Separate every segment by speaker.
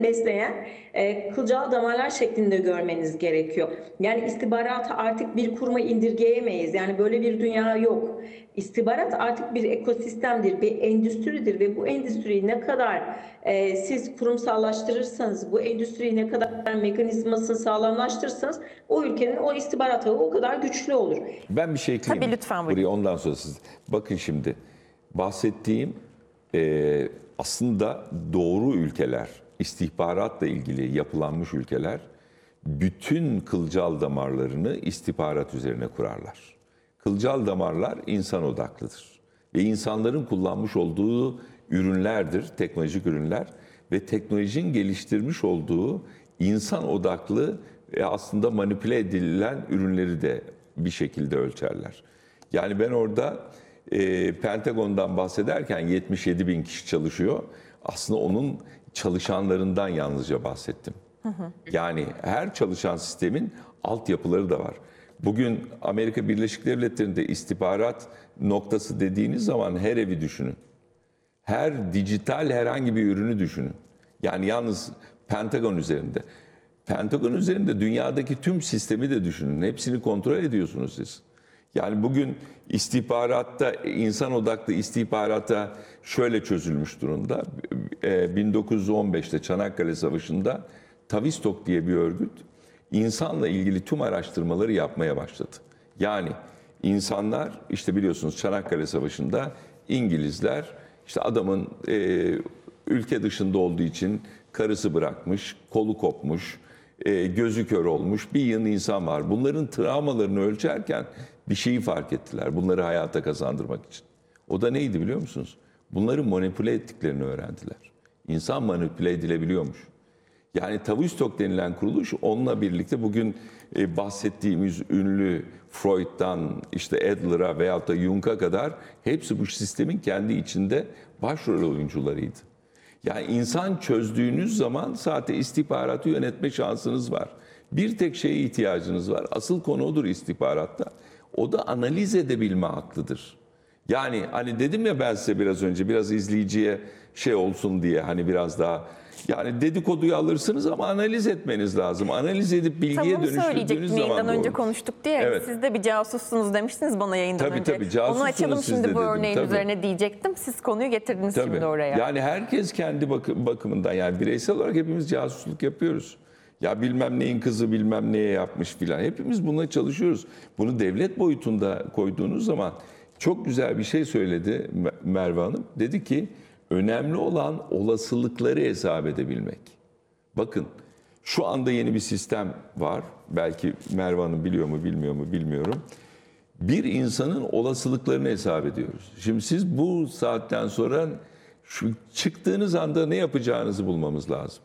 Speaker 1: besleyen kılcal damarlar şeklinde görmeniz gerekiyor. Yani istihbaratı artık bir kuruma indirgeyemeyiz. Yani böyle bir dünya yok. İstihbarat artık bir ekosistemdir, bir endüstridir ve bu endüstriyi ne kadar siz kurumsallaştırırsanız, bu endüstriyi ne kadar mekanizmasını sağlamlaştırırsanız o ülkenin o istihbarat ağı o kadar güçlü olur.
Speaker 2: Ben bir şey ekleyeyim
Speaker 3: Tabii
Speaker 2: mi?
Speaker 3: lütfen
Speaker 2: Buraya
Speaker 3: buyurun.
Speaker 2: ondan sonra siz. Bakın şimdi bahsettiğim aslında doğru ülkeler, istihbaratla ilgili yapılanmış ülkeler bütün kılcal damarlarını istihbarat üzerine kurarlar. Kılcal damarlar insan odaklıdır ve insanların kullanmış olduğu ürünlerdir, teknolojik ürünler ve teknolojinin geliştirmiş olduğu insan odaklı aslında manipüle edilen ürünleri de bir şekilde ölçerler. Yani ben orada Pentagon'dan bahsederken 77 bin kişi çalışıyor. Aslında onun çalışanlarından yalnızca bahsettim. Yani her çalışan sistemin altyapıları da var. Bugün Amerika Birleşik Devletleri'nde istihbarat noktası dediğiniz zaman her evi düşünün. Her dijital herhangi bir ürünü düşünün. Yani yalnız Pentagon üzerinde. Pentagon üzerinde dünyadaki tüm sistemi de düşünün. Hepsini kontrol ediyorsunuz siz. Yani bugün istihbaratta, insan odaklı istihbarata şöyle çözülmüş durumda. 1915'te Çanakkale Savaşı'nda Tavistock diye bir örgüt insanla ilgili tüm araştırmaları yapmaya başladı. Yani insanlar işte biliyorsunuz Çanakkale Savaşı'nda İngilizler işte adamın ülke dışında olduğu için karısı bırakmış, kolu kopmuş, gözü kör olmuş bir yığın insan var. Bunların travmalarını ölçerken bir şeyi fark ettiler. Bunları hayata kazandırmak için. O da neydi biliyor musunuz? Bunları manipüle ettiklerini öğrendiler. İnsan manipüle edilebiliyormuş. Yani Tavistock denilen kuruluş onunla birlikte bugün bahsettiğimiz ünlü Freud'dan işte Adler'a veyahut da Jung'a kadar hepsi bu sistemin kendi içinde başrol oyuncularıydı. Yani insan çözdüğünüz zaman zaten istihbaratı yönetme şansınız var. Bir tek şeye ihtiyacınız var. Asıl konu odur istihbaratta. O da analiz edebilme aklıdır. Yani hani dedim ya ben size biraz önce biraz izleyiciye şey olsun diye hani biraz daha yani dedikoduyu alırsınız ama analiz etmeniz lazım. Analiz edip bilgiye
Speaker 3: Tam onu
Speaker 2: dönüştürdüğünüz
Speaker 3: söyleyecektim.
Speaker 2: zaman
Speaker 3: Yayından önce
Speaker 2: doğru.
Speaker 3: konuştuk diye.
Speaker 2: Evet.
Speaker 3: Siz de bir casussunuz demiştiniz bana yayından
Speaker 2: Tabii,
Speaker 3: önce.
Speaker 2: tabii, casussunuz
Speaker 3: Onu açalım
Speaker 2: siz
Speaker 3: şimdi
Speaker 2: de
Speaker 3: bu
Speaker 2: dedim,
Speaker 3: örneğin
Speaker 2: tabii.
Speaker 3: üzerine diyecektim. Siz konuyu getirdiniz
Speaker 2: Tabii.
Speaker 3: şimdi oraya.
Speaker 2: Yani herkes kendi bakımından yani bireysel olarak hepimiz casusluk yapıyoruz. Ya bilmem neyin kızı bilmem neye yapmış filan. Hepimiz bununla çalışıyoruz. Bunu devlet boyutunda koyduğunuz zaman çok güzel bir şey söyledi Merve Hanım. Dedi ki önemli olan olasılıkları hesap edebilmek. Bakın şu anda yeni bir sistem var. Belki Merve Hanım biliyor mu bilmiyor mu bilmiyorum. Bir insanın olasılıklarını hesap ediyoruz. Şimdi siz bu saatten sonra şu çıktığınız anda ne yapacağınızı bulmamız lazım.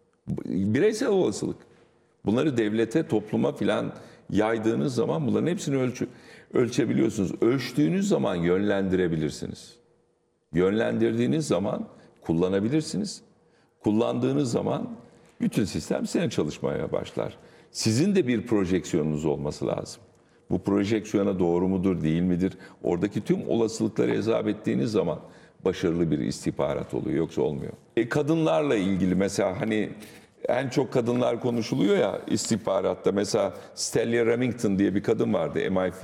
Speaker 2: Bireysel olasılık. Bunları devlete, topluma filan yaydığınız zaman bunların hepsini ölçebiliyorsunuz. Ölçtüğünüz zaman yönlendirebilirsiniz. Yönlendirdiğiniz zaman kullanabilirsiniz. Kullandığınız zaman bütün sistem size çalışmaya başlar. Sizin de bir projeksiyonunuz olması lazım. Bu projeksiyona doğru mudur, değil midir? Oradaki tüm olasılıkları hesap ettiğiniz zaman başarılı bir istihbarat oluyor, yoksa olmuyor. Kadınlarla ilgili mesela hani en çok kadınlar konuşuluyor ya istihbaratta. Mesela Stella Remington diye bir kadın vardı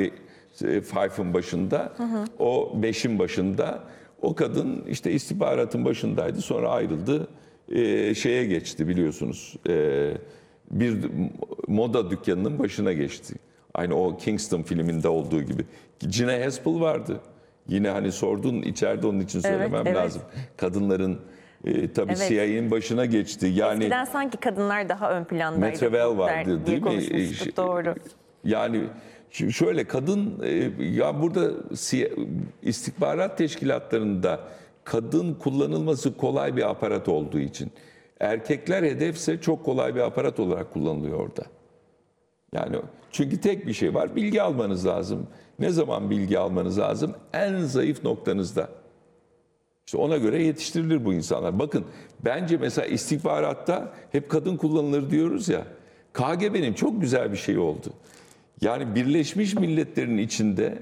Speaker 2: MI5'ın başında. O 5'in başında. O kadın işte istihbaratın başındaydı. Sonra ayrıldı. Şeye geçti biliyorsunuz. Bir moda dükkanının başına geçti. Aynı o Kingston filminde olduğu gibi. Gina Haspel vardı. Yine hani sordun içeride onun için söylemem
Speaker 3: evet.
Speaker 2: lazım. Kadınların tabii
Speaker 3: Evet.
Speaker 2: CIA'nin başına geçti. Yani
Speaker 3: Eskiden sanki kadınlar daha ön plandaydı.
Speaker 2: Metrevell vardı
Speaker 3: diye
Speaker 2: değil mi?
Speaker 3: konuşmuştuk, doğru.
Speaker 2: Yani şöyle kadın ya burada istihbarat teşkilatlarında kadın kullanılması kolay bir aparat olduğu için erkekler hedefse çok kolay bir aparat olarak kullanılıyor orada. Yani çünkü tek bir şey var. Bilgi almanız lazım. Ne zaman bilgi almanız lazım? En zayıf noktanızda. İşte ona göre yetiştirilir bu insanlar. Bakın bence mesela istihbaratta hep kadın kullanılır diyoruz ya. KGB'nin çok güzel bir şey oldu. Yani Birleşmiş Milletler'in içinde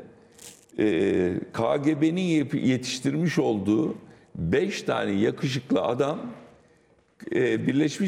Speaker 2: KGB'nin yetiştirmiş olduğu 5 tane yakışıklı adam Birleşmiş